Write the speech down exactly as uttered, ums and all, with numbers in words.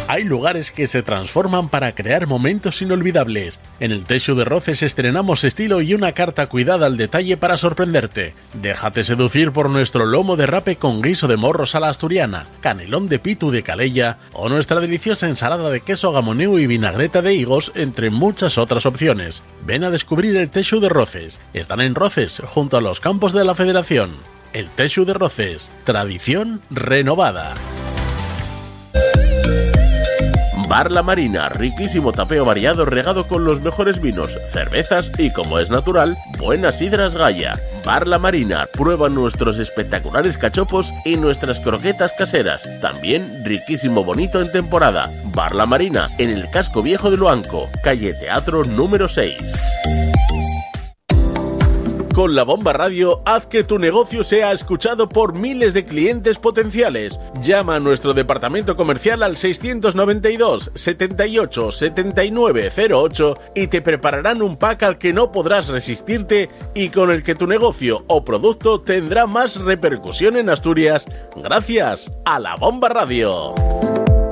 Hay lugares que se transforman para crear momentos inolvidables. En el Teixu de Roces estrenamos estilo y una carta cuidada al detalle para sorprenderte. Déjate seducir por nuestro lomo de rape con guiso de morros a la asturiana, canelón de pitu de Calella o nuestra deliciosa ensalada de queso gamoneu y vinagreta de higos, entre muchas otras opciones. Ven a descubrir el Teixu de Roces. Están en Roces, junto a los campos de la Federación. El Teixu de Roces, tradición renovada. Bar La Marina, riquísimo tapeo variado regado con los mejores vinos, cervezas y, como es natural, buenas sidras Gaya. Bar La Marina, prueba nuestros espectaculares cachopos y nuestras croquetas caseras. También riquísimo bonito en temporada. Bar La Marina, en el casco viejo de Luanco, calle Teatro número seis. Con La Bomba Radio, haz que tu negocio sea escuchado por miles de clientes potenciales. Llama a nuestro departamento comercial al seiscientos noventa y dos, setenta y ocho, setenta y nueve cero ocho y te prepararán un pack al que no podrás resistirte y con el que tu negocio o producto tendrá más repercusión en Asturias gracias a La Bomba Radio.